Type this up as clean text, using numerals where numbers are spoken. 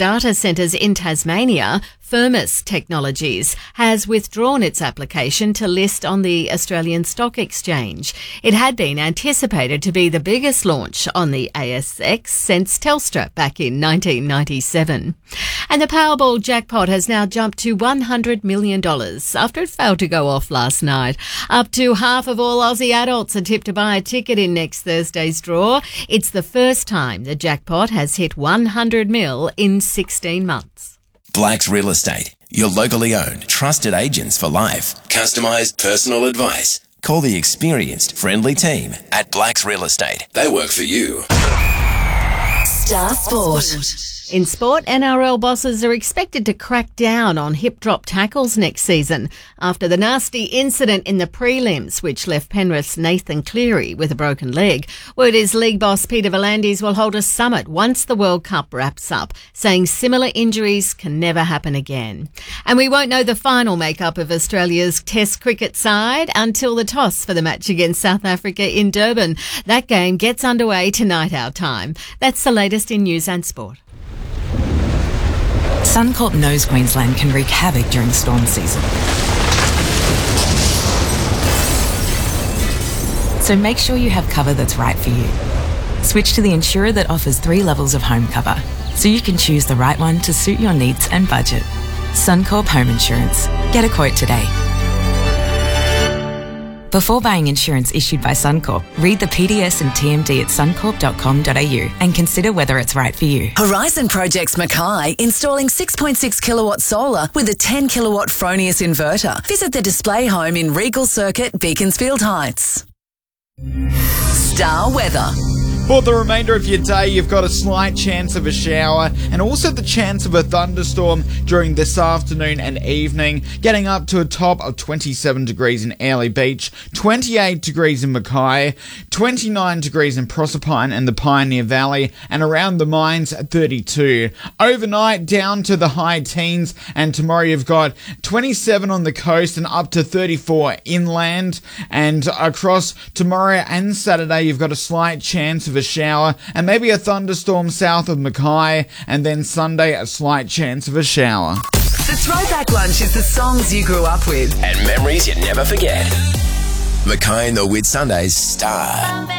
data centres in Tasmania, Firmus Technologies, has withdrawn its application to list on the Australian Stock Exchange. It had been anticipated to be the biggest launch on the ASX since Telstra back in 1997. And the Powerball jackpot has now jumped to $100 million after it failed to go off last night. Up to half of all Aussie adults are tipped to buy a ticket in next Thursday's draw. It's the first time the jackpot has hit 100 mil in 16 months. Blacks Real Estate, your locally owned, trusted agents for life. Customised personal advice. Call the experienced, friendly team at Blacks Real Estate. They work for you. Star Sport. In sport, NRL bosses are expected to crack down on hip-drop tackles next season after the nasty incident in the prelims, which left Penrith's Nathan Cleary with a broken leg. Word is league boss Peter V'landys will hold a summit once the World Cup wraps up, saying similar injuries can never happen again. And we won't know the final makeup of Australia's Test cricket side until the toss for the match against South Africa in Durban. That game gets underway tonight our time. That's the latest in news and sport. Suncorp knows Queensland can wreak havoc during storm season. So make sure you have cover that's right for you. Switch to the insurer that offers 3 levels of home cover, so you can choose the right one to suit your needs and budget. Suncorp Home Insurance. Get a quote today. Before buying insurance issued by Suncorp, read the PDS and TMD at suncorp.com.au and consider whether it's right for you. Horizon Projects Mackay, installing 6.6 kilowatt solar with a 10 kilowatt Fronius inverter. Visit the display home in Regal Circuit, Beaconsfield Heights. Star Weather. For the remainder of your day, you've got a slight chance of a shower and also the chance of a thunderstorm during this afternoon and evening, getting up to a top of 27 degrees in Airlie Beach, 28 degrees in Mackay, 29 degrees in Proserpine and the Pioneer Valley, and around the mines at 32. Overnight, down to the high teens, and tomorrow you've got 27 on the coast and up to 34 inland, and across tomorrow and Saturday, you've got a slight chance of a shower and maybe a thunderstorm south of Mackay, and then Sunday a slight chance of a shower. The Throwback Lunch is the songs you grew up with And memories you never forget. Mackay and the Whit Sundays Star.